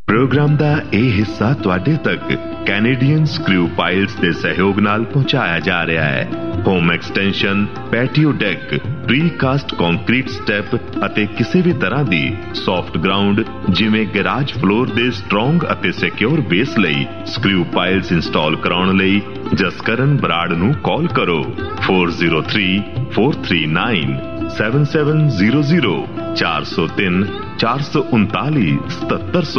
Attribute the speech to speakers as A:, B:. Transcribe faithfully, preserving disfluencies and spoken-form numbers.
A: Programme का यह हिस्सा तुहाडे तक कैनेडियन स्क्रू पाइल्स के सहयोग नाल पहुंचाया जा रहा है। Home extension, patio deck, pre cast concrete step अते किसी भी तरह की सॉफ्ट ग्राउंड जिवें गैराज फ्लोर के स्ट्रोंग अते सिक्योर बेस लई स्क्रू पाइल्स इंस्टॉल कराउण लई जसकरण बराड़ नूं कॉल करो four zero three four three nine seven seven zero zero चार सौ तीन चार सौ उनताली सतहत्तर सौ